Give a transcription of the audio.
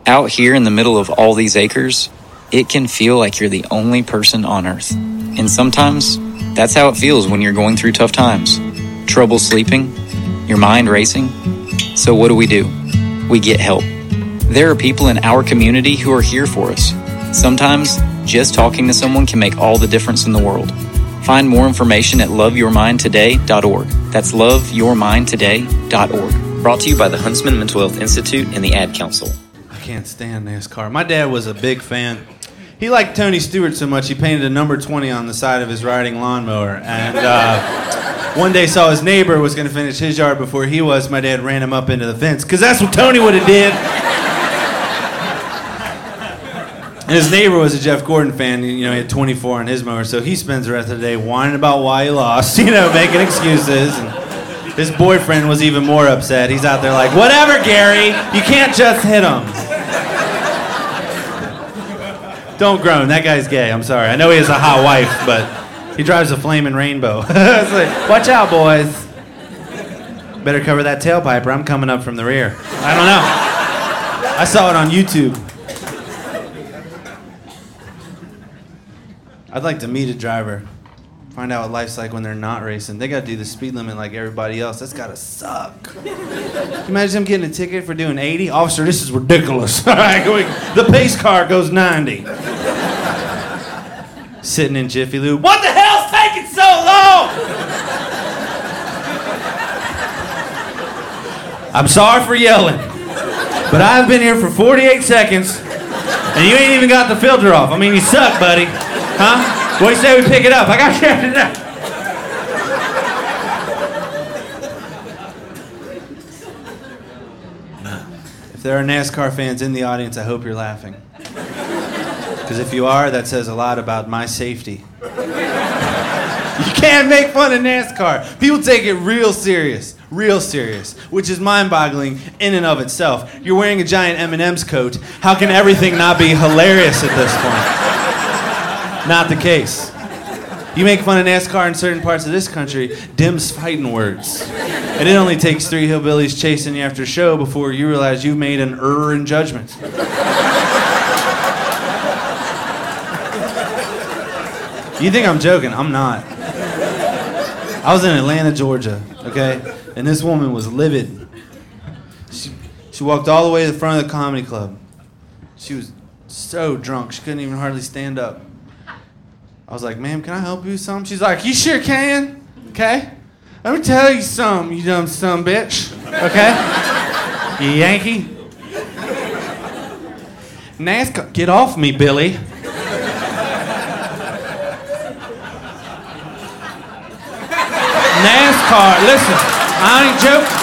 Out here in the middle of all these acres, it can feel like you're the only person on Earth. And sometimes, that's how it feels when you're going through tough times. Trouble sleeping, your mind racing. So what do? We get help. There are people in our community who are here for us. Sometimes, just talking to someone can make all the difference in the world. Find more information at loveyourmindtoday.org. That's loveyourmindtoday.org. Brought to you by the Huntsman Mental Health Institute and the Ad Council. I can't stand NASCAR. My dad was a big fan. He liked Tony Stewart so much he painted a number 20 on the side of his riding lawnmower. And one day saw his neighbor was going to finish his yard before he was. My dad ran him up into the fence because that's what Tony would have did. And his neighbor was a Jeff Gordon fan. You know, he had 24 on his mower, so he spends the rest of the day whining about why he lost, you know, making excuses. And his boyfriend was even more upset. He's out there like, whatever, Gary, you can't just hit him. Don't groan, that guy's gay, I'm sorry. I know he has a hot wife, but he drives a flaming rainbow. It's like, watch out, boys. Better cover that tailpipe or I'm coming up from the rear. I don't know. I saw it on YouTube. I'd like to meet a driver, find out what life's like when they're not racing. They gotta do the speed limit like everybody else. That's gotta suck. Can you imagine them getting a ticket for doing 80? Officer, this is ridiculous. All right, the pace car goes 90. Sitting in Jiffy Lube. What the hell's taking so long? I'm sorry for yelling, but I've been here for 48 seconds, and you ain't even got the filter off. I mean, you suck, buddy. Huh? What do you say we pick it up? I got you after that. If there are NASCAR fans in the audience, I hope you're laughing. Because if you are, that says a lot about my safety. You can't make fun of NASCAR. People take it real serious, which is mind-boggling in and of itself. You're wearing a giant M&M's coat. How can everything not be hilarious at this point? Not the case. You make fun of NASCAR in certain parts of this country, dim's fighting words. And it only takes 3 hillbillies chasing you after a show before you realize you've made an error in judgment. You think I'm joking? I'm not. I was in Atlanta, Georgia, okay? And this woman was livid. She walked all the way to the front of the comedy club. She was so drunk, she couldn't even hardly stand up. I was like, ma'am, can I help you with something? She's like, you sure can, okay? Let me tell you something, you dumb son bitch, okay? You Yankee. NASCAR, get off me, Billy. NASCAR, listen, I ain't joking.